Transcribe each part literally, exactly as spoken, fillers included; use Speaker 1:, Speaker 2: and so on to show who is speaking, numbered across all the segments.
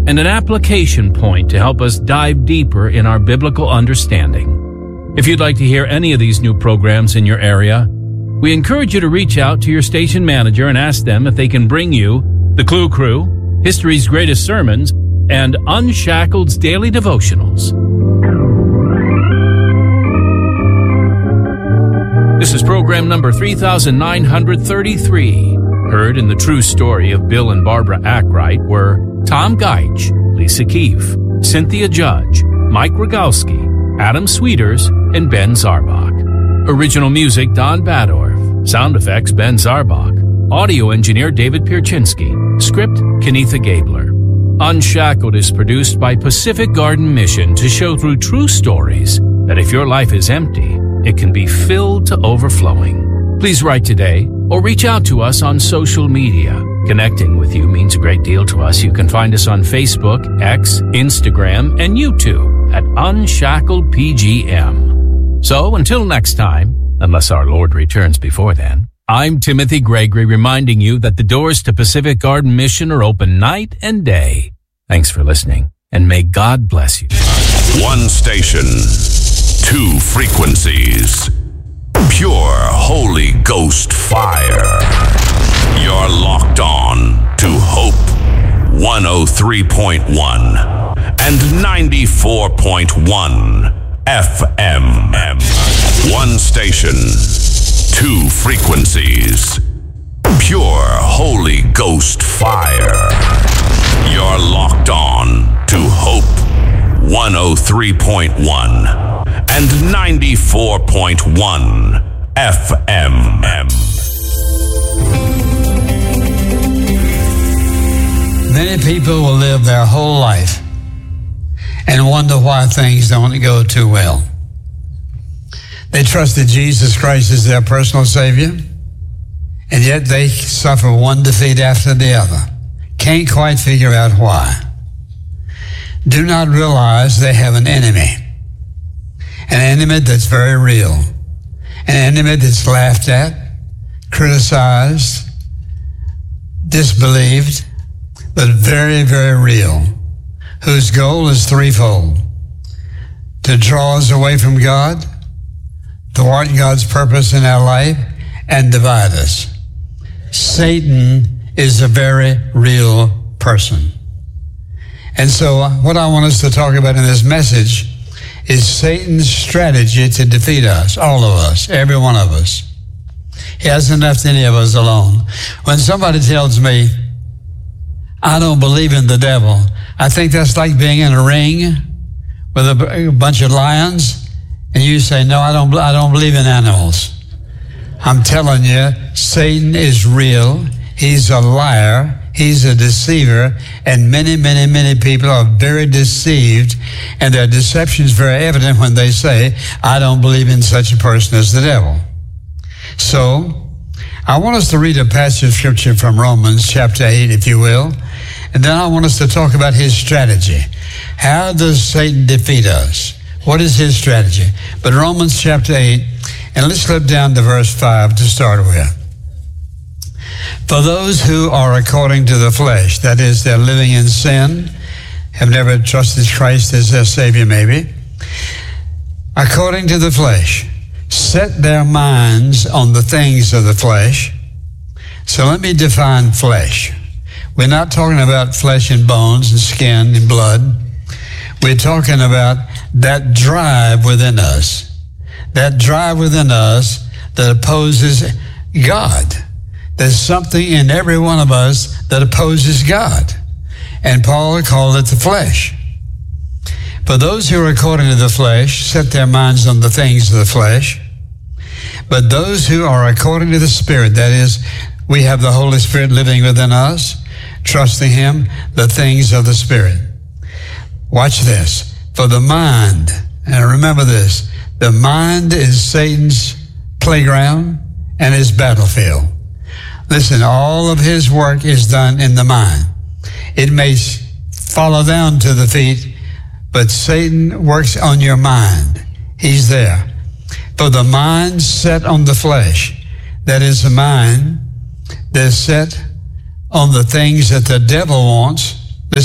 Speaker 1: and an application point to help us dive deeper in our biblical understanding. If you'd like to hear any of these new programs in your area, we encourage you to reach out to your station manager and ask them if they can bring you The Clue Crew, History's Greatest Sermons, and Unshackled's Daily Devotionals. This is program number three thousand nine hundred thirty-three. Heard in the true story of Bill and Barbara Ackright were Tom Geich, Lisa Keefe, Cynthia Judge, Mike Rogalski, Adam Sweeters, and Ben Zarbach. Original music, Don Badorf. Sound effects, Ben Zarbach. Audio engineer, David Pierczynski. Script, Kenitha Gabler. Unshackled is produced by Pacific Garden Mission to show through true stories that if your life is empty, it can be filled to overflowing. Please write today or reach out to us on social media. Connecting with you means a great deal to us. You can find us on Facebook, X, Instagram, and YouTube at Unshackled P G M. So until next time, unless our Lord returns before then, I'm Timothy Gregory reminding you that the doors to Pacific Garden Mission are open night and day. Thanks for listening, and may God bless you.
Speaker 2: One station, two frequencies, pure Holy Ghost fire. You're locked on to Hope one oh three point one and ninety-four point one F M. One station, two frequencies, pure Holy Ghost fire. You're locked on to Hope one oh three point one and ninety-four point one F M.
Speaker 3: Many people will live their whole life and wonder why things don't go too well. They trusted Jesus Christ as their personal Savior, and yet they suffer one defeat after the other. Can't quite figure out why. Do not realize they have an enemy. An enemy that's very real. An enemy that's laughed at, criticized, disbelieved, but very, very real, whose goal is threefold: to draw us away from God, thwart God's purpose in our life, and divide us. Satan is a very real person. And so what I want us to talk about in this message is Satan's strategy to defeat us, all of us, every one of us. He hasn't left any of us alone. When somebody tells me, I don't believe in the devil, I think that's like being in a ring with a, a bunch of lions, and you say, no, I don't, I don't believe in animals. I'm telling you, Satan is real. He's a liar. He's a deceiver. And many, many, many people are very deceived, and their deception is very evident when they say, I don't believe in such a person as the devil. So, I want us to read a passage of scripture from Romans chapter eight, if you will, and then I want us to talk about his strategy. How does Satan defeat us? What is his strategy? But Romans chapter eight, and let's slip down to verse five to start with. For those who are according to the flesh, that is, they're living in sin, have never trusted Christ as their Savior maybe, according to the flesh, set their minds on the things of the flesh. So let me define flesh. We're not talking about flesh and bones and skin and blood. We're talking about that drive within us, that drive within us that opposes God. There's something in every one of us that opposes God. And Paul called it the flesh. For those who are according to the flesh set their minds on the things of the flesh. But those who are according to the Spirit, that is, we have the Holy Spirit living within us, trusting him, the things of the Spirit. Watch this. For the mind, and remember this, the mind is Satan's playground and his battlefield. Listen, all of his work is done in the mind. It may follow down to the feet, but Satan works on your mind. He's there. For the mind set on the flesh, that is the mind that's set on the things that the devil wants. Listen,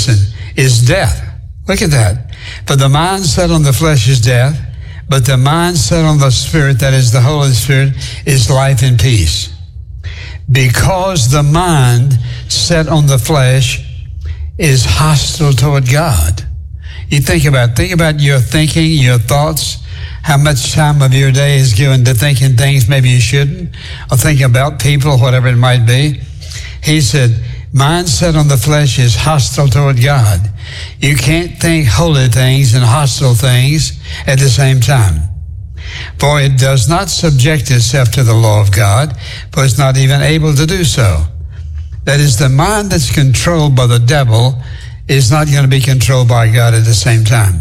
Speaker 3: is death. Look at that. For the mind set on the flesh is death, but the mind set on the Spirit, that is the Holy Spirit, is life and peace. Because the mind set on the flesh is hostile toward God. You think about, think about your thinking, your thoughts, how much time of your day is given to thinking things maybe you shouldn't, or thinking about people, whatever it might be. He said, mind set on the flesh is hostile toward God. You can't think holy things and hostile things at the same time. For it does not subject itself to the law of God, for it's not even able to do so. That is, the mind that's controlled by the devil is not going to be controlled by God at the same time.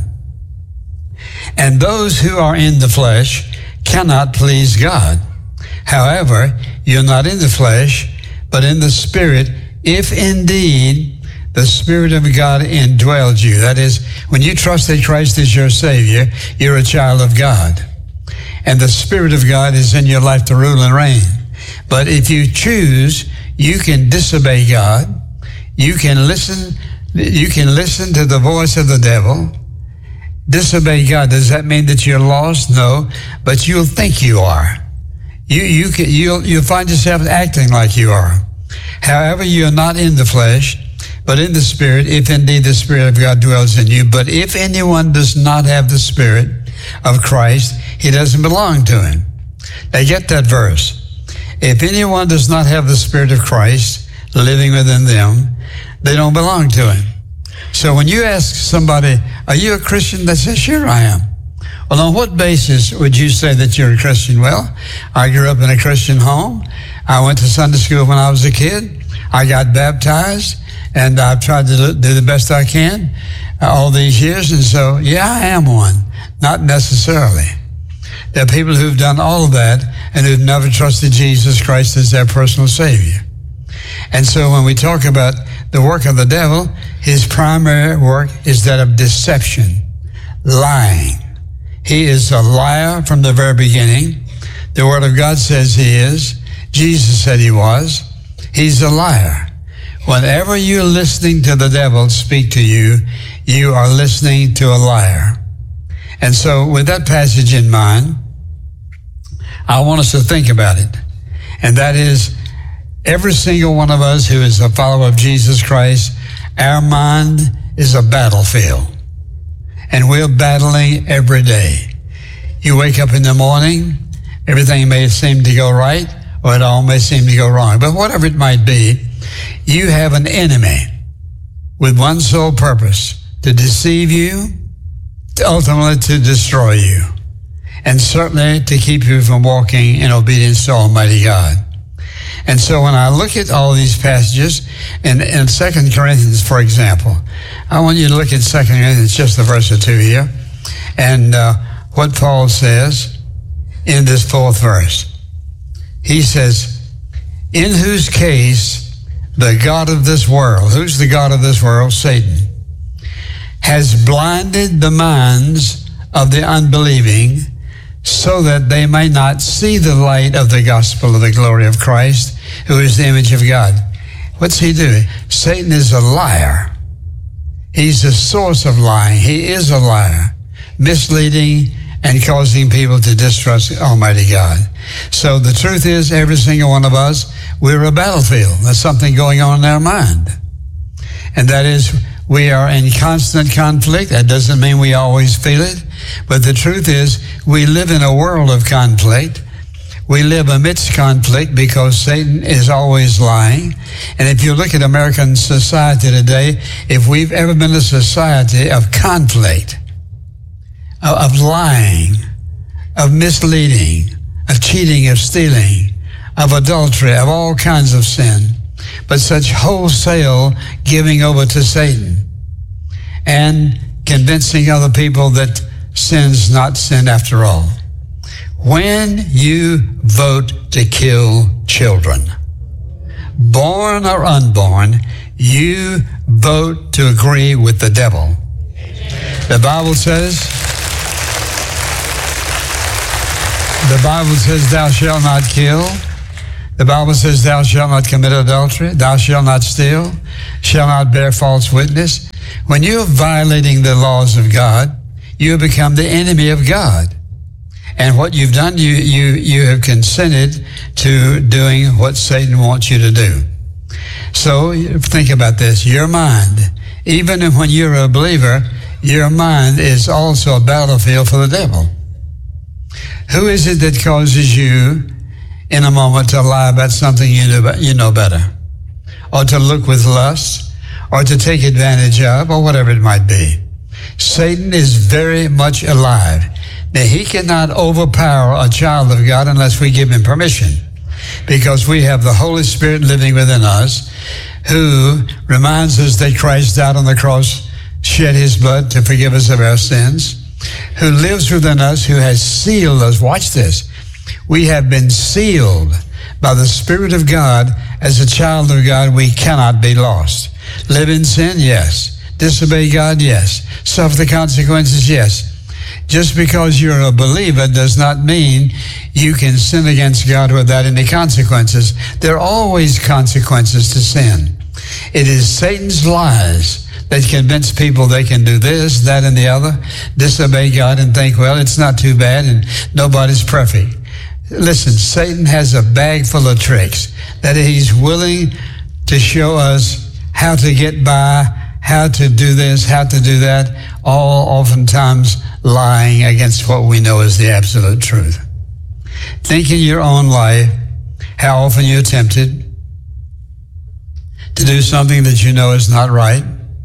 Speaker 3: And those who are in the flesh cannot please God. However, you're not in the flesh, but in the Spirit, if indeed the Spirit of God indwells you. That is, when you trust that Christ is your Savior, you're a child of God. And the Spirit of God is in your life to rule and reign. But if you choose, you can disobey God. You can listen, you can listen to the voice of the devil. Disobey God. Does that mean that you're lost? No, but you'll think you are. You you can you'll you'll find yourself acting like you are. However, you're not in the flesh, but in the Spirit, if indeed the Spirit of God dwells in you. But if anyone does not have the Spirit of Christ, he doesn't belong to him. Now get that verse. If anyone does not have the Spirit of Christ living within them, they don't belong to him. So when you ask somebody, are you a Christian? They say, sure I am. Well, on what basis would you say that you're a Christian? Well, I grew up in a Christian home. I went to Sunday school when I was a kid. I got baptized, and I've tried to do the best I can all these years. And so, yeah, I am one. Not necessarily. There are people who've done all of that and who've never trusted Jesus Christ as their personal Savior. And so when we talk about the work of the devil, his primary work is that of deception, lying. He is a liar from the very beginning. The Word of God says he is. Jesus said he was. He's a liar. Whenever you're listening to the devil speak to you, you are listening to a liar. And so with that passage in mind, I want us to think about it. And that is, every single one of us who is a follower of Jesus Christ, our mind is a battlefield. And we're battling every day. You wake up in the morning, everything may seem to go right, or it all may seem to go wrong. But whatever it might be, you have an enemy with one sole purpose, to deceive you, to ultimately to destroy you, and certainly to keep you from walking in obedience to Almighty God. And so when I look at all these passages, in, in Second Corinthians, for example, I want you to look at Second Corinthians, just a verse or two here, and uh, what Paul says in this fourth verse. He says, in whose case the God of this world, who's the God of this world? Satan, has blinded the minds of the unbelieving, so that they may not see the light of the gospel of the glory of Christ, who is the image of God. What's he doing? Satan is a liar. He's the source of lying. He is a liar, misleading and causing people to distrust Almighty God. So the truth is, every single one of us, we're a battlefield. There's something going on in our mind. And that is, we are in constant conflict. That doesn't mean we always feel it. But the truth is, we live in a world of conflict. We live amidst conflict because Satan is always lying. And if you look at American society today, if we've ever been a society of conflict, of lying, of misleading, of cheating, of stealing, of adultery, of all kinds of sin, but such wholesale giving over to Satan and convincing other people that sin's not sin after all. When you vote to kill children, born or unborn, you vote to agree with the devil. The Bible says, the Bible says, thou shalt not kill. The Bible says, thou shalt not commit adultery, thou shalt not steal, shalt not bear false witness. When you're violating the laws of God, you become the enemy of God. And what you've done, you, you, you have consented to doing what Satan wants you to do. So think about this. Your mind, even when you're a believer, your mind is also a battlefield for the devil. Who is it that causes you in a moment to lie about something you know, you know better, or to look with lust, or to take advantage of, or whatever it might be? Satan is very much alive. Now, he cannot overpower a child of God unless we give him permission, because we have the Holy Spirit living within us, who reminds us that Christ died on the cross, shed his blood to forgive us of our sins, who lives within us, who has sealed us. Watch this. We have been sealed by the Spirit of God as a child of God. We cannot be lost. Live in sin? Yes. Disobey God? Yes. Suffer the consequences? Yes. Just because you're a believer does not mean you can sin against God without any consequences. There are always consequences to sin. It is Satan's lies that convince people they can do this, that, and the other, disobey God and think, well, it's not too bad and nobody's perfect. Listen, Satan has a bag full of tricks that he's willing to show us how to get by, how to do this, how to do that, all oftentimes lying against what we know is the absolute truth. Think in your own life how often you're tempted to do something that you know is not right,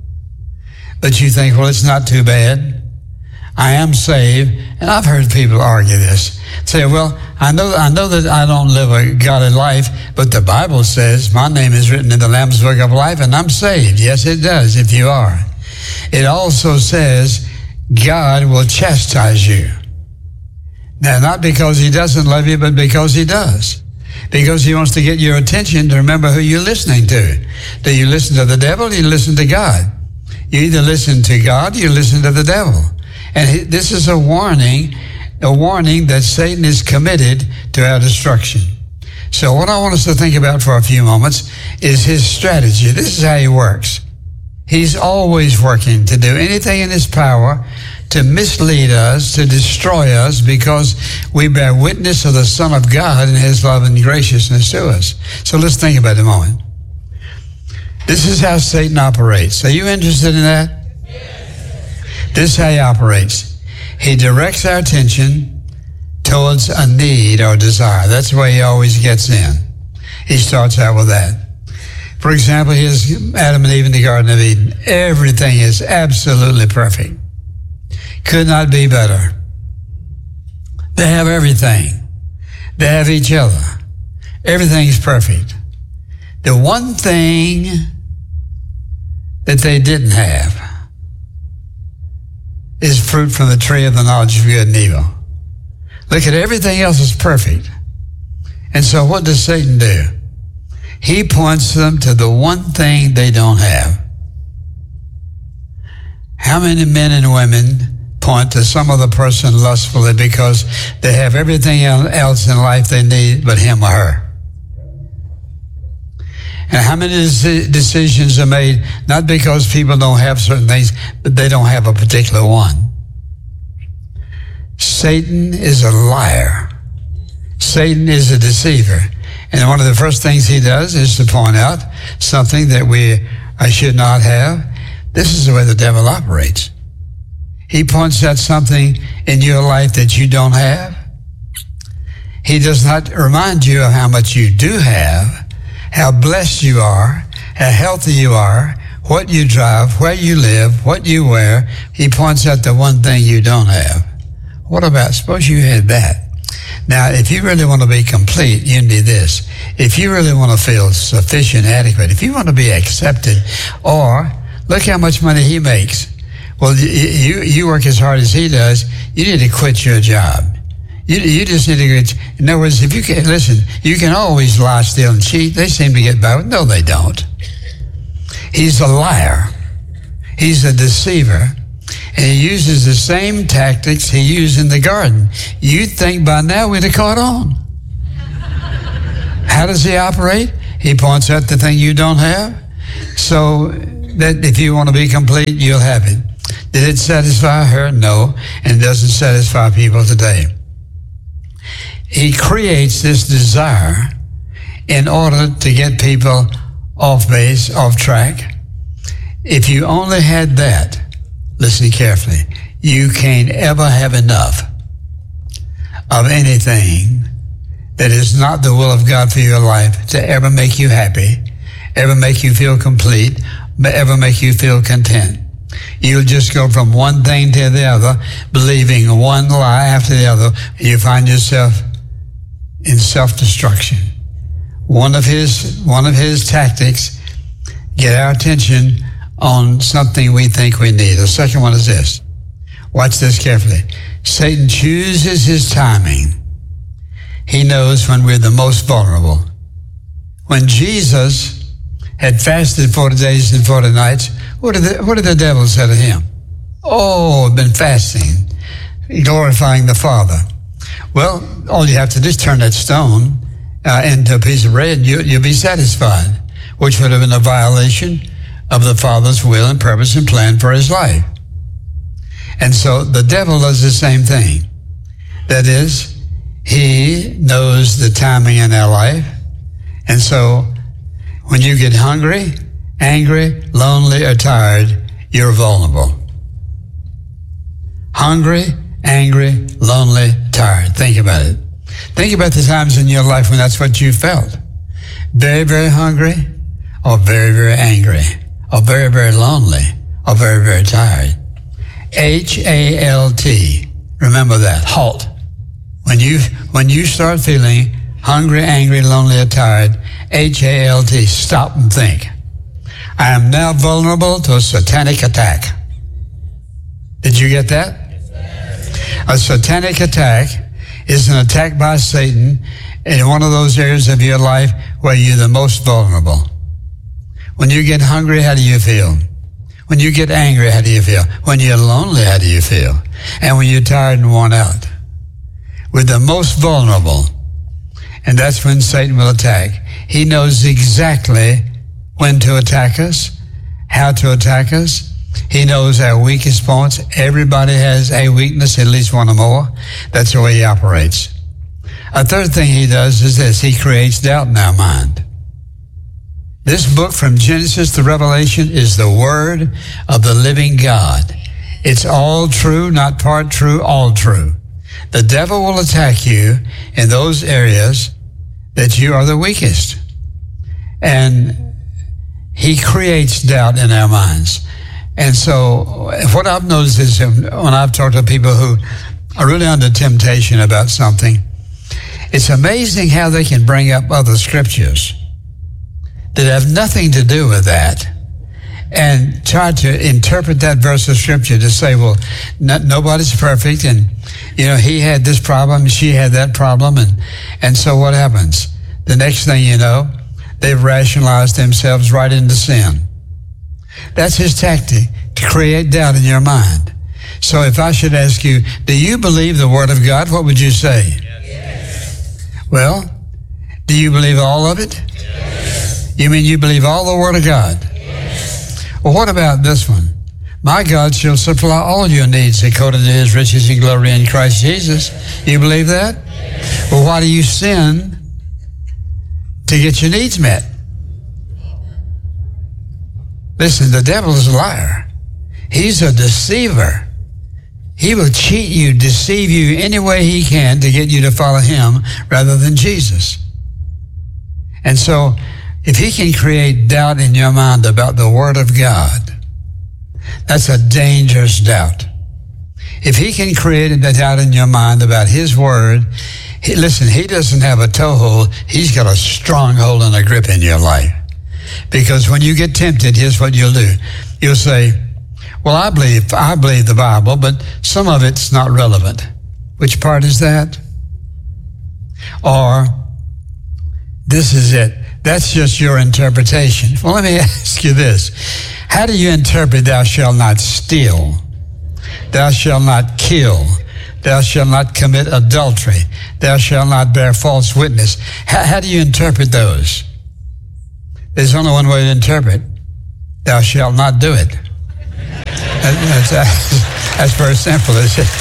Speaker 3: but you think, well, it's not too bad. I am saved. And I've heard people argue this. Say, well, I know I know that I don't live a godly life, but the Bible says my name is written in the Lamb's Book of Life and I'm saved. Yes, it does, if you are. It also says God will chastise you. Now, not because he doesn't love you, but because he does. Because he wants to get your attention to remember who you're listening to. Do you listen to the devil or do you listen to God? You either listen to God or you listen to the devil. And he, this is a warning, a warning that Satan is committed to our destruction. So what I want us to think about for a few moments is his strategy. This is how he works. He's always working to do anything in his power to mislead us, to destroy us, because we bear witness of the Son of God and his love and graciousness to us. So let's think about it a moment. This is how Satan operates. Are you interested in that? This is how he operates. He directs our attention towards a need or desire. That's the way he always gets in. He starts out with that. For example, here's Adam and Eve in the Garden of Eden. Everything is absolutely perfect. Could not be better. They have everything. They have each other. Everything's perfect. The one thing that they didn't have is fruit from the tree of the knowledge of good and evil. Look at everything else is perfect. And so what does Satan do? He points them to the one thing they don't have. How many men and women point to some other person lustfully because they have everything else in life they need but him or her? And how many decisions are made not because people don't have certain things, but they don't have a particular one? Satan is a liar. Satan is a deceiver. And one of the first things he does is to point out something that we I should not have. This is the way the devil operates. He points out something in your life that you don't have. He does not remind you of how much you do have, how blessed you are, how healthy you are, what you drive, where you live, what you wear. He points out the one thing you don't have. What about, suppose you had that? Now, if you really want to be complete, you need this. If you really want to feel sufficient, adequate, if you want to be accepted, or look how much money he makes. Well, you you work as hard as he does, you need to quit your job. You you just need to get, in other words, if you can, listen, you can always lie, steal, and cheat. They seem to get by with, no, they don't. He's a liar. He's a deceiver. And he uses the same tactics he used in the garden. You'd think by now we'd have caught on. How does he operate? He points out the thing you don't have, so that if you want to be complete, you'll have it. Did it satisfy her? No, and it doesn't satisfy people today. He creates this desire in order to get people off base, off track. If you only had that, listen carefully, you can't ever have enough of anything that is not the will of God for your life to ever make you happy, ever make you feel complete, ever make you feel content. You'll just go from one thing to the other, believing one lie after the other, and you find yourself in self-destruction. One of his, one of his tactics, get our attention on something we think we need. The second one is this. Watch this carefully. Satan chooses his timing. He knows when we're the most vulnerable. When Jesus had fasted forty days and forty nights, what did the, what did the devil say to him? Oh, I've been fasting, glorifying the Father. Well, all you have to do is turn that stone uh, into a piece of bread, and you, you'll be satisfied, which would have been a violation of the Father's will and purpose and plan for his life. And so the devil does the same thing. That is, he knows the timing in our life. And so when you get hungry, angry, lonely, or tired, you're vulnerable. Hungry, angry, lonely, tired. Think about it. Think about the times in your life when that's what you felt. Very, very hungry, or very, very angry, or very, very lonely, or very, very tired. H A L T. Remember that. Halt. When you when you start feeling hungry, angry, lonely, or tired, H A L T, stop and think. I am now vulnerable to a satanic attack. Did you get that? A satanic attack is an attack by Satan in one of those areas of your life where you're the most vulnerable. When you get hungry, how do you feel? When you get angry, how do you feel? When you're lonely, how do you feel? And when you're tired and worn out. We're the most vulnerable. And that's when Satan will attack. He knows exactly when to attack us, how to attack us. He knows our weakest points. Everybody has a weakness, at least one or more. That's the way he operates. A third thing he does is this. He creates doubt in our mind. This book from Genesis to Revelation is the Word of the living God. It's all true, not part true, all true. The devil will attack you in those areas that you are the weakest. And he creates doubt in our minds. And so what I've noticed is when I've talked to people who are really under temptation about something, it's amazing how they can bring up other scriptures that have nothing to do with that and try to interpret that verse of scripture to say, well, no, nobody's perfect, and, you know, he had this problem, she had that problem, and, and so what happens? The next thing you know, they've rationalized themselves right into sin. That's his tactic, to create doubt in your mind. So if I should ask you, do you believe the Word of God? What would you say? Yes. Well, do you believe all of it? Yes. You mean you believe all the Word of God? Yes. Well, what about this one? My God shall supply all your needs according to his riches and glory in Christ Jesus. You believe that? Yes. Well, why do you sin to get your needs met? Listen, the devil is a liar. He's a deceiver. He will cheat you, deceive you any way he can to get you to follow him rather than Jesus. And so, if he can create doubt in your mind about the Word of God, that's a dangerous doubt. If he can create a doubt in your mind about his Word, he, listen, he doesn't have a toehold. He's got a stronghold and a grip in your life. Because when you get tempted, here's what you'll do. You'll say, well, I believe, I believe the Bible, but some of it's not relevant. Which part is that? Or, this is it. That's just your interpretation. Well, let me ask you this. How do you interpret thou shalt not steal? Thou shalt not kill? Thou shalt not commit adultery. Thou shalt not bear false witness. How, how do you interpret those? There's only one way to interpret. Thou shalt not do it. That's, that's, that's very simple, is it?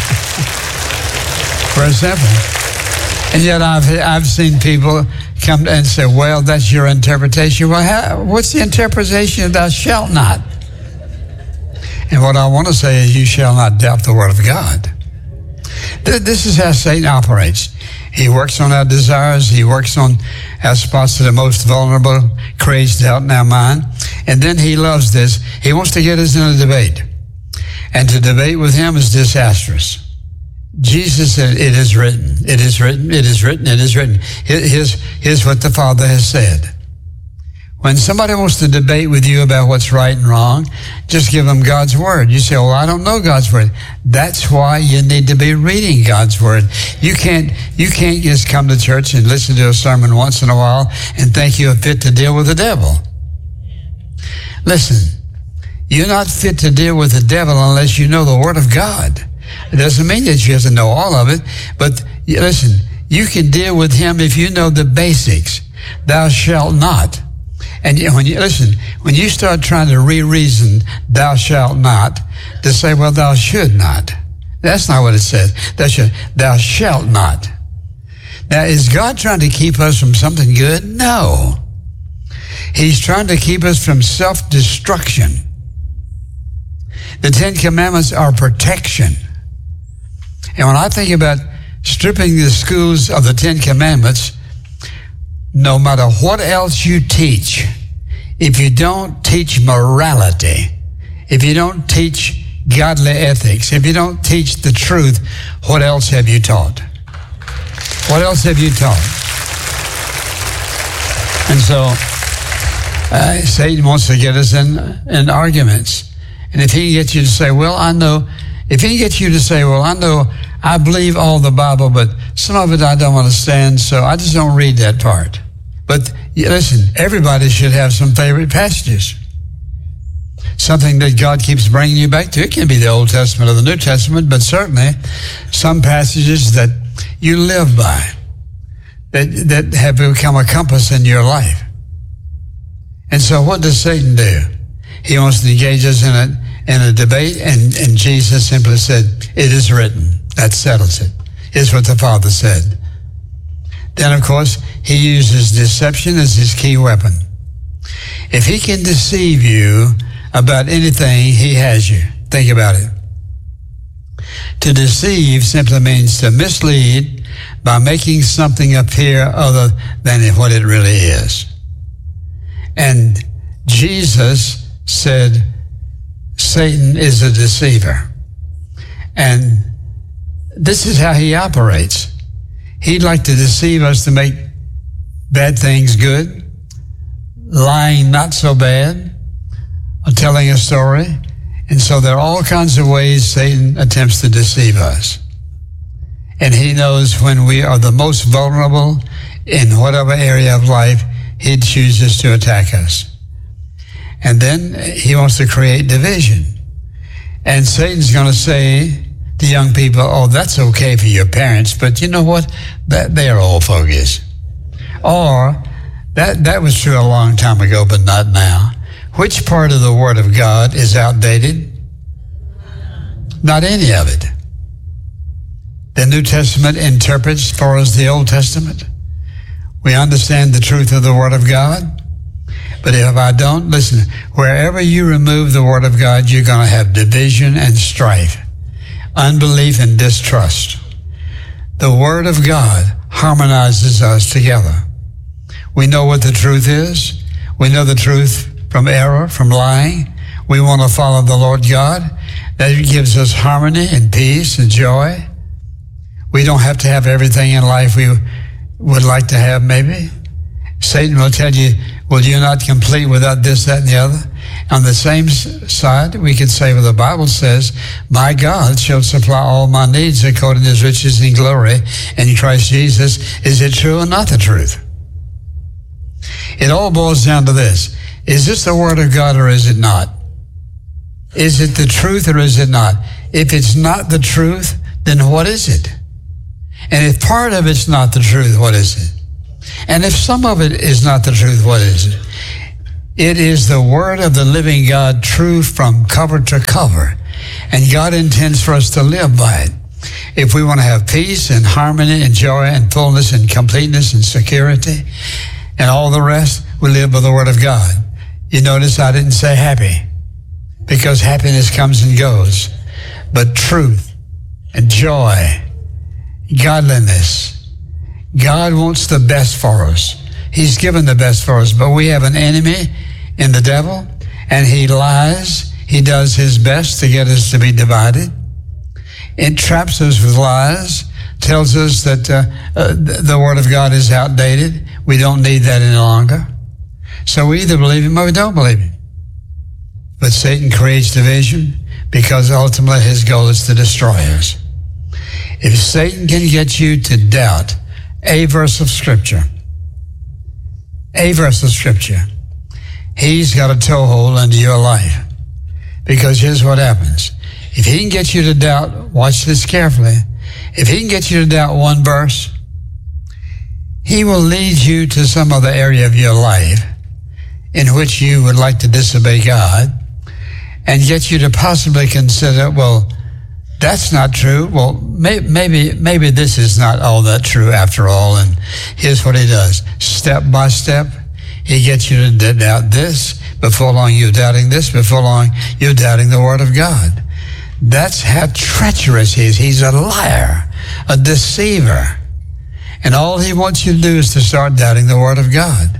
Speaker 3: Very simple. And yet I've, I've seen people come and say, well, that's your interpretation. Well, how, what's the interpretation of thou shalt not? And what I want to say is you shall not doubt the word of God. This is how Satan operates. He works on our desires. He works on our spots that are most vulnerable, creates doubt in our mind. And then he loves this. He wants to get us in a debate. And to debate with him is disastrous. Jesus said, it is written, it is written, it is written, it is written. Here's, here's what the Father has said. When somebody wants to debate with you about what's right and wrong, just give them God's word. You say, well, I don't know God's word. That's why you need to be reading God's word. You can't, you can't just come to church and listen to a sermon once in a while and think you're fit to deal with the devil. Listen, you're not fit to deal with the devil unless you know the word of God. It doesn't mean that you have to know all of it, but listen, you can deal with him if you know the basics. Thou shalt not. And when you, listen, when you start trying to re-reason thou shalt not, to say, well, thou should not. That's not what it says. Thou, should, thou shalt not. Now, is God trying to keep us from something good? No. He's trying to keep us from self-destruction. The Ten Commandments are protection. And when I think about stripping the schools of the Ten Commandments, no matter what else you teach, if you don't teach morality, if you don't teach godly ethics, if you don't teach the truth, what else have you taught? What else have you taught? And so uh, Satan wants to get us in, in arguments. And if he can get you to say, well, I know, if he can get you to say, well, I know, I believe all the Bible, but some of it I don't understand, so I just don't read that part. But listen, everybody should have some favorite passages. Something that God keeps bringing you back to. It can be the Old Testament or the New Testament, but certainly some passages that you live by, that, that have become a compass in your life. And so what does Satan do? He wants to engage us in a, in a debate, and, and Jesus simply said, it is written. That settles it. Here's what the Father said. Then, of course, he uses deception as his key weapon. If he can deceive you about anything, he has you. Think about it. To deceive simply means to mislead by making something appear other than what it really is. And Jesus said Satan is a deceiver. And this is how he operates. He'd like to deceive us to make bad things good, lying not so bad, or telling a story. And so there are all kinds of ways Satan attempts to deceive us. And he knows when we are the most vulnerable in whatever area of life, he chooses to attack us. And then he wants to create division. And Satan's going to say to young people, oh, that's okay for your parents, but you know what? That they're old fogies. Or, that, that was true a long time ago, but not now. Which part of the Word of God is outdated? Not any of it. The New Testament interprets for us the Old Testament. We understand the truth of the Word of God. But if I don't, listen, wherever you remove the Word of God, you're going to have division and strife, unbelief and distrust. The Word of God harmonizes us together. We know what the truth is. We know the truth from error, from lying. We want to follow the Lord God. That gives us harmony and peace and joy. We don't have to have everything in life we would like to have, maybe. Satan will tell you, well, you're not complete without this, that, and the other. On the same side, we could say, well, the Bible says, my God shall supply all my needs according to his riches and glory in Christ Jesus. Is it true or not the truth? It all boils down to this. Is this the Word of God or is it not? Is it the truth or is it not? If it's not the truth, then what is it? And if part of it's not the truth, what is it? And if some of it is not the truth, what is it? It is the word of the living God, true from cover to cover. And God intends for us to live by it. If we want to have peace and harmony and joy and fullness and completeness and security and all the rest, we live by the word of God. You notice I didn't say happy, because happiness comes and goes. But truth and joy, godliness. God wants the best for us. He's given the best for us, but we have an enemy in the devil, and he lies. He does his best to get us to be divided. It traps us with lies, tells us that uh, uh, the word of God is outdated. We don't need that any longer. So we either believe him or we don't believe him. But Satan creates division because ultimately his goal is to destroy us. If Satan can get you to doubt a verse of Scripture, a verse of Scripture, he's got a toehold into your life. Because here's what happens. If he can get you to doubt, watch this carefully, if he can get you to doubt one verse, he will lead you to some other area of your life in which you would like to disobey God and get you to possibly consider, well, that's not true. Well, may, maybe maybe this is not all that true after all. And here's what he does. Step by step, he gets you to doubt this. Before long, you're doubting this. Before long, you're doubting the word of God. That's how treacherous he is. He's a liar, a deceiver. And all he wants you to do is to start doubting the word of God.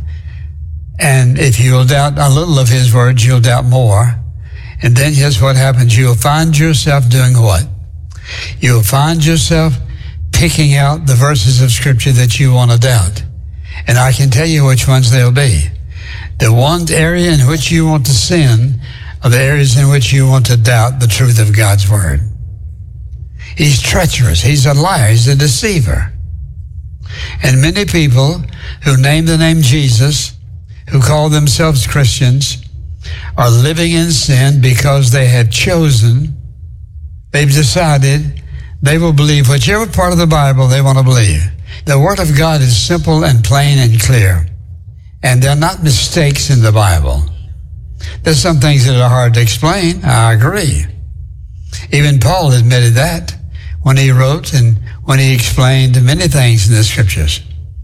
Speaker 3: And if you'll doubt a little of his words, you'll doubt more. And then here's what happens. You'll find yourself doing what? You'll find yourself picking out the verses of Scripture that you want to doubt. And I can tell you which ones they'll be. The one area in which you want to sin are the areas in which you want to doubt the truth of God's word. He's treacherous. He's a liar. He's a deceiver. And many people who name the name Jesus, who call themselves Christians, are living in sin because they have chosen, they've decided they will believe whichever part of the Bible they want to believe. The Word of God is simple and plain and clear. And there are not mistakes in the Bible. There's some things that are hard to explain. I agree. Even Paul admitted that when he wrote and when he explained many things in the Scriptures.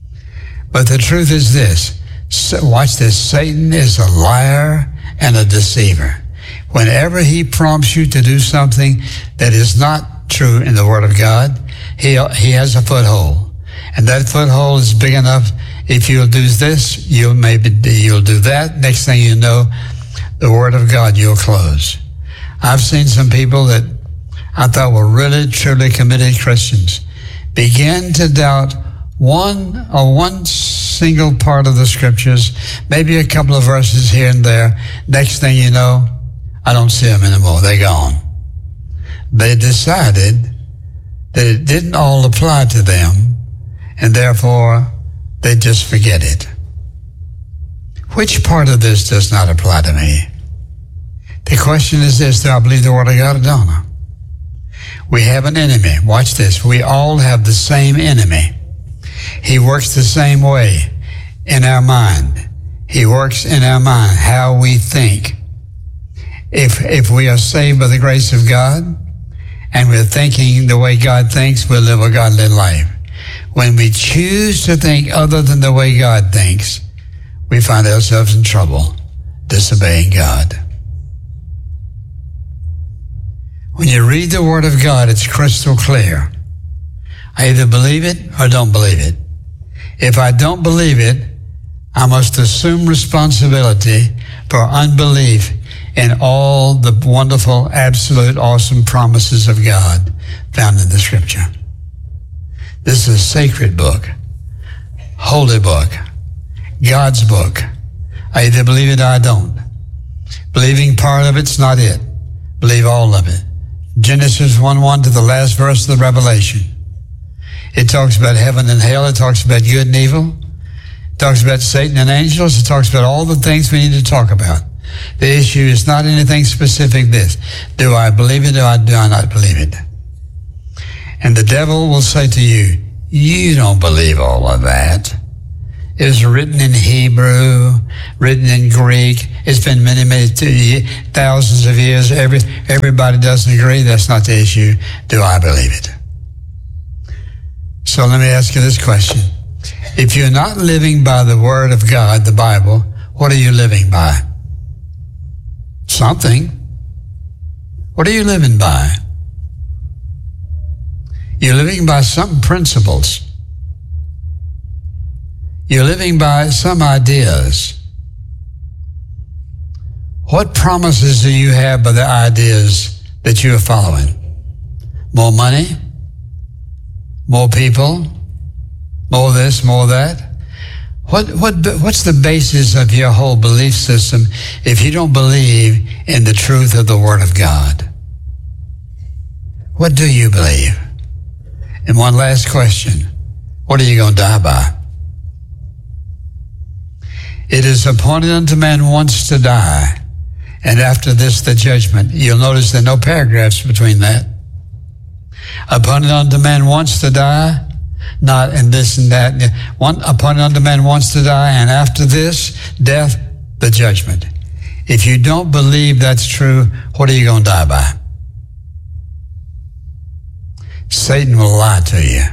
Speaker 3: But the truth is this. So watch this. Satan is a liar and a deceiver. Whenever he prompts you to do something that is not true in the Word of God, he, he has a foothold. And that foothold is big enough. If you'll do this, you'll maybe you'll do that. Next thing you know, the Word of God you'll close. I've seen some people that I thought were really, truly committed Christians begin to doubt one or one single part of the Scriptures, maybe a couple of verses here and there. Next thing you know, I don't see them anymore. They're gone. They decided that it didn't all apply to them, and therefore they just forget it. Which part of this does not apply to me? The question is this: do I believe the Word of God or don't I? We have an enemy. Watch this. We all have the same enemy. He works the same way in our mind. He works in our mind, how we think. If if we are saved by the grace of God and we're thinking the way God thinks, we'll live a godly life. When we choose to think other than the way God thinks, we find ourselves in trouble, disobeying God. When you read the Word of God, it's crystal clear. I either believe it or don't believe it. If I don't believe it, I must assume responsibility for unbelief in all the wonderful, absolute, awesome promises of God found in the Scripture. This is a sacred book, holy book, God's book. I either believe it or I don't. Believing part of it's not it. Believe all of it. Genesis one one to the last verse of the Revelation. It talks about heaven and hell. It talks about good and evil. It talks about Satan and angels. It talks about all the things we need to talk about. The issue is not anything specific this. Do I believe it or do I not believe it? And the devil will say to you, you don't believe all of that. It was written in Hebrew, written in Greek. It's been many, many thousands of years. Every, everybody doesn't agree. That's not the issue. Do I believe it? So let me ask you this question. If you're not living by the Word of God, the Bible, what are you living by? Something. What are you living by? You're living by some principles. You're living by some ideas. What promises do you have by the ideas that you are following? More money? More people? More this, more that? What, what, what's the basis of your whole belief system if you don't believe in the truth of the Word of God? What do you believe? And one last question. What are you going to die by? It is appointed unto man once to die, and after this the judgment. You'll notice there are no paragraphs between that. Appointed unto man once to die, not and this and that. One, appointed unto man once to die, and after this, death, the judgment. If you don't believe that's true, what are you going to die by? Satan will lie to you.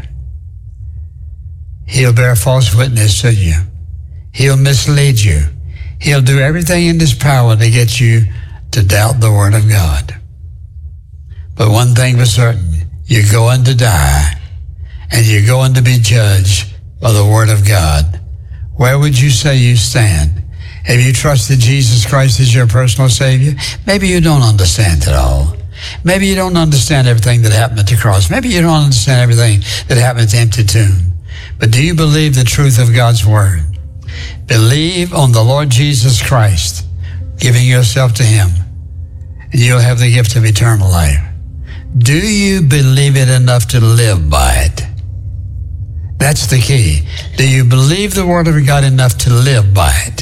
Speaker 3: He'll bear false witness to you. He'll mislead you. He'll do everything in his power to get you to doubt the Word of God. But one thing for certain, you're going to die, and you're going to be judged by the Word of God. Where would you say you stand? Have you trusted Jesus Christ as your personal Savior? Maybe you don't understand it all. Maybe you don't understand everything that happened at the cross. Maybe you don't understand everything that happened at the empty tomb. But do you believe the truth of God's Word? Believe on the Lord Jesus Christ, giving yourself to Him, and you'll have the gift of eternal life. Do you believe it enough to live by it? That's the key. Do you believe the Word of God enough to live by it?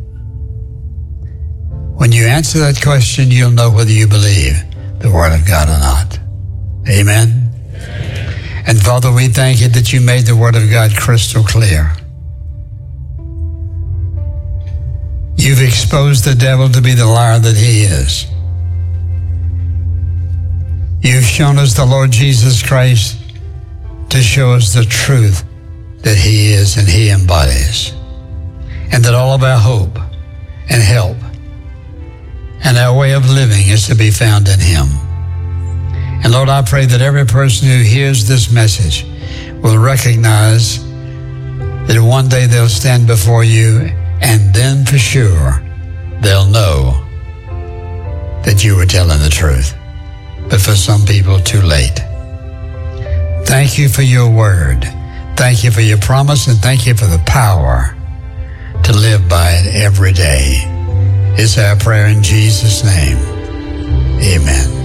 Speaker 3: When you answer that question, you'll know whether you believe the Word of God or not. Amen? Amen. And Father, we thank you that you made the Word of God crystal clear. You've exposed the devil to be the liar that he is. You've shown us the Lord Jesus Christ to show us the truth that He is and He embodies. And that all of our hope and help and our way of living is to be found in Him. And Lord, I pray that every person who hears this message will recognize that one day they'll stand before you, and then for sure they'll know that you were telling the truth. But for some people, too late. Thank you for your word. Thank you for your promise, and thank you for the power to live by it every day. It's our prayer in Jesus' name. Amen.